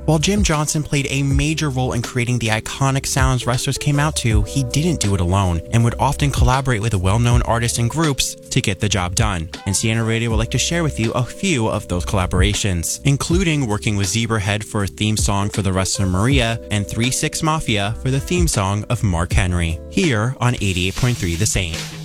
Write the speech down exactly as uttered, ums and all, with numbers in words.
While Jim Johnston played a major role in creating the iconic sounds wrestlers came out to, he didn't do it alone and would often collaborate with well-known artists and groups to get the job done. And Sienna Radio would like to share with you a few of those collaborations, including working with Zebrahead for a theme song for the wrestler Maria and three six Mafia for the theme song of Mark Henry, here on eighty-eight point three The Saint.